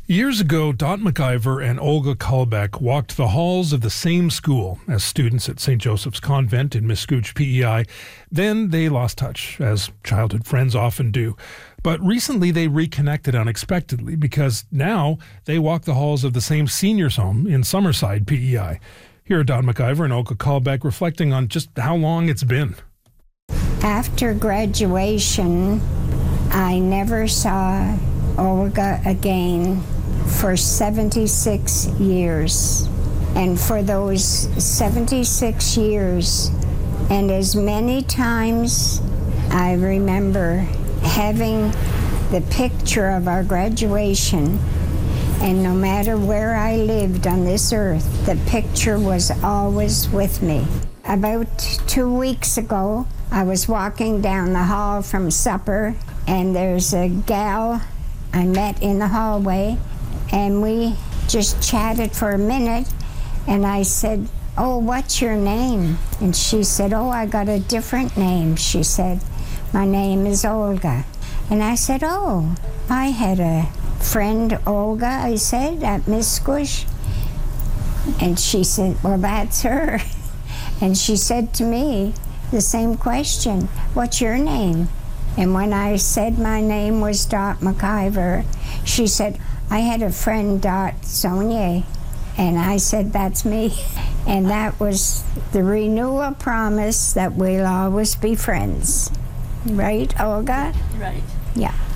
Years ago, Dot McIver and Olga Kalbeck walked the halls of the same school as students at St. Joseph's Convent in Miscouche, PEI. Then they lost touch, as childhood friends often do. But recently they reconnected unexpectedly because now they walk the halls of the same seniors' home in Summerside, PEI. Here are Dot McIver and Olga Kalbeck reflecting on just how long it's been. After graduation, I never saw Olga again for 76 years. And for those 76 years, and as many times I remember having the picture of our graduation, and no matter where I lived on this earth, the picture was always with me. About 2 weeks ago, I was walking down the hall from supper, and there's a gal I met in the hallway, and we just chatted for a minute, and I said, "Oh, what's your name?" And she said, "Oh, I got a different name." She said, "My name is Olga." And I said, "Oh, I had a friend, Olga," I said, "at Miscouche." And she said, "Well, that's her." And she said to me the same question, "What's your name?" And when I said my name was Dot McIver, she said, "I had a friend, Dot Saunier." And I said, "That's me." And that was the renewal promise that we'll always be friends. Right, Olga? Right. Yeah.